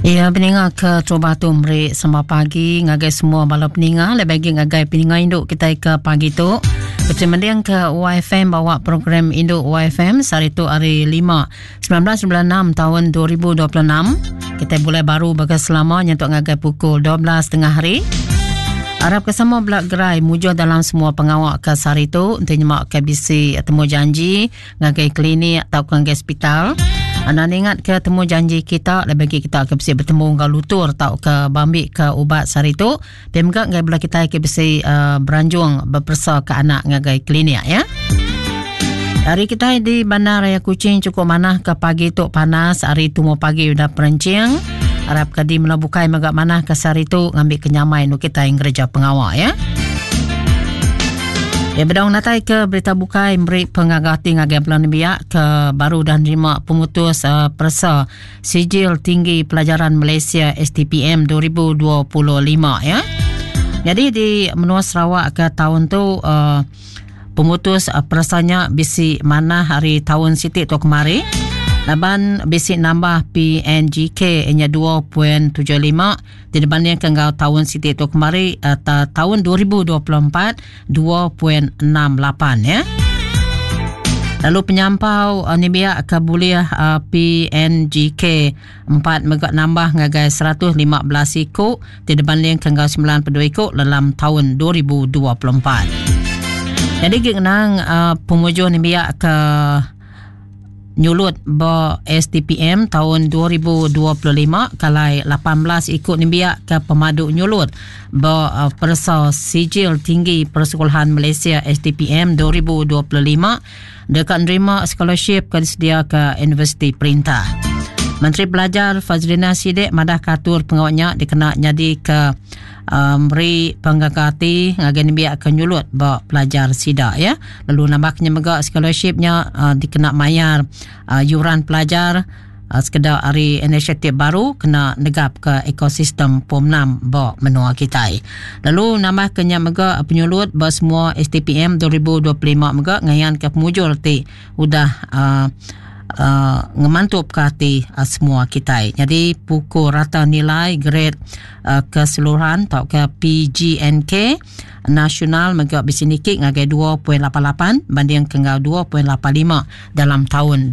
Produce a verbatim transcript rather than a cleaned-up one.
Ya, peninga ke coba tu meri sama pagi ngagai semua bala peninga le bagi ngagai peninga induk kita ke pagi tu. Bercemendang ke Y F M bawa program induk Y F M hari tu hari lima sembilan belas sembilan enam tahun dua ribu dua puluh enam. Kita boleh baru bagi selama nyentuk ngagai pukul dua belas tengah hari. Harap kesama belak gerai mujur dalam semua pengawak ke hari tu untuk nyemak ke bisi temu janji ngagai klinik atau ngagai hospital. Anda ingat ke temu janji kita le bagi kita ke bisi bertemu dengan lutur atau ke bambi ke ubat sari tu pemgak ngai bela kita ke bisi uh, beranjung berpersa ke anak ngagai klinik ya. Hari kita di Bandar Raya Kuching cukup manah ke pagi tu panas, hari tu mau pagi udah perencing. Harap ke di melabukai magak manah ke sari tu ngambil kenyamai nu kita yang gereja pengawal ya. Ya, bedang natai ke berita bukai memberi pengagati ngagai pelan biak ke baru dan terima pemutus uh, persa sijil tinggi pelajaran Malaysia S T P M dua ribu dua puluh lima ya. Jadi di menua Sarawak ke tahun tu uh, pemutus uh, persanya bisi mana hari tahun siti tu kemari. Laban bisi nambah P N G K nya dua perpuluhan tujuh lima dibandingkan dengan tahun siti tu kemari uh, tahun dua ribu dua puluh empat dua perpuluhan enam lapan ya. Lalu penyampau uh, ni biak ke buliah uh, P N G K empat megak nambah ngagai seratus lima belas ikut dibandingkan dengan sembilan puluh dua ikut dalam tahun dua ribu dua puluh empat. Jadi genang uh, pemujur ni biak ke nyulut ba S T P M tahun dua ribu dua puluh lima kalai lapan belas ikut ni biak ke pemadu nyulut ba uh, persa sijil tinggi persekolahan Malaysia S T P M dua ribu dua puluh lima dekat nerima scholarship ke disedia ke Universiti Perintah. Menteri Pelajar Fazlina Siddiq madah katur pengawaknya dikena jadi ke memberi um, penggagati ngagen biak ke nyulut ba pelajar sida ya. Lalu nambahnya megak scholarshipnya uh, dikena mayar uh, yuran pelajar uh, sekedar hari inisiatif baru kena negap ke ekosistem P O M enam ba menua kita. Lalu nambahnya megak penyulut ba semua S T P M dua ribu dua puluh lima megak ngayan ke pemujur ti udah uh, Uh, ngemantup ke hati uh, semua kita. Jadi pukul rata nilai grade uh, keseluruhan atau ke P G N K nasional megak bisi nikik ngagai dua perpuluhan lapan lapan banding ke dua perpuluhan lapan lima dalam tahun